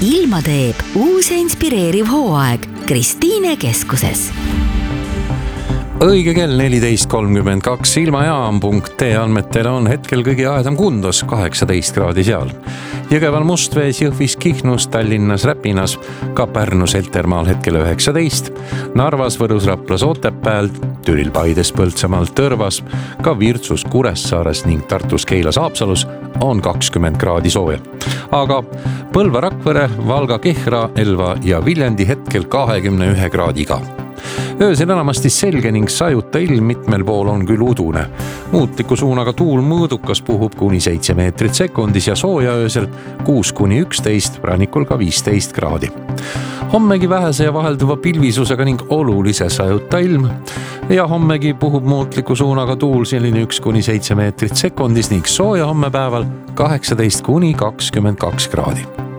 ilma teeb uus ja inspireeriv hooaeg Kristiine keskuses. Õige kell 14.32 ilmajaam.ee andmetel on hetkel kõige aedam Kundos 18 kraadi seal. Jõgeval Mustvees, Jõhvis, Kihnus, Tallinnas, Räpinas, ka Pärnus, Heltermaal hetkel 19, Narvas, Võrus, Raplas, Otepääl, Türil, Paides, Põltsamaal, Tõrvas, ka Virtsus, Kuressaares ning Tartus, Keilas, Haapsalus on 20 kraadi sooja. Aga Põlva, Rakvere, Valga, Kehra, Elva ja Viljandi hetkel 21 kraadiga. Öösel enamasti selge ning sajuta ilm, mitmel pool on küll udune. Muutliku suunaga tuul mõõdukas puhub kuni 7 meetrit sekundis ja sooja öösel 6-11, rannikul ka 15 kraadi. Hommegi vähese ja vahelduva pilvisusega ning olulise sajuta ilm ja hommegi puhub muutliku suunaga tuul selline 1-7 meetrit sekundis ning sooja hommepäeval 18-22 kraadi.